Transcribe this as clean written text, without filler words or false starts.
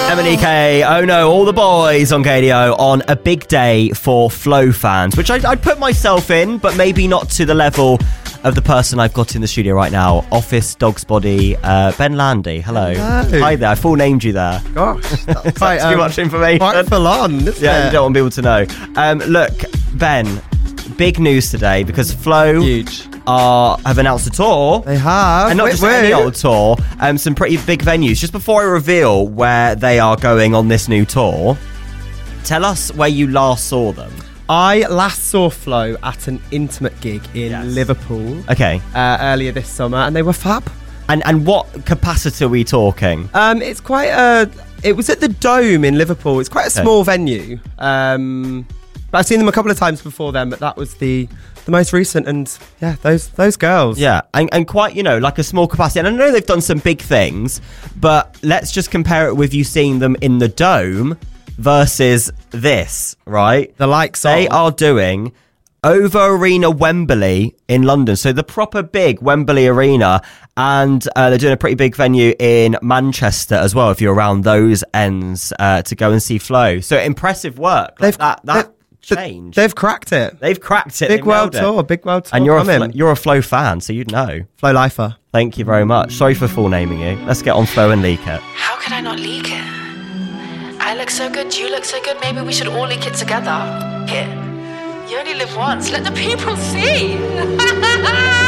Emily K, oh no, all the boys on KDO on a big day for Flow fans, which I'd put myself in, but maybe not to the level of the person I've got in the studio right now. Office Dog's Body, Ben Landy. Hello. Hi there. I full named you there. Gosh, that's quite too much information. Quite full on, isn't it? You don't want people to know. Look, Ben, big news today because Flow have announced a tour. They have. And not just any old tour, some pretty big venues. Just before I reveal where they are going on this new tour, tell us where you last saw them. I last saw Flow at an intimate gig in Liverpool. Okay. Earlier this summer, and they were fab. And what capacity are we talking? It's quite it was at the Dome in Liverpool. It's quite a small venue. But I've seen them a couple of times before then, but that was the most recent, and yeah, those girls. Yeah, and quite, like a small capacity. And I know they've done some big things, but let's just compare it with you seeing them in the Dome versus this, right? The likes they are doing over Arena Wembley in London, so the proper big Wembley Arena, and they're doing a pretty big venue in Manchester as well, if you're around those ends, to go and see Flow. So impressive work. That change. They've cracked it. They've cracked it. Big world tour. And you're a Flow fan, so you'd know. Flow lifer. Thank you very much. Sorry for full naming you. Let's get on Flow and leak it. How could I not leak it? I look so good, you look so good, maybe we should all leak it together. Here. You only live once, let the people see.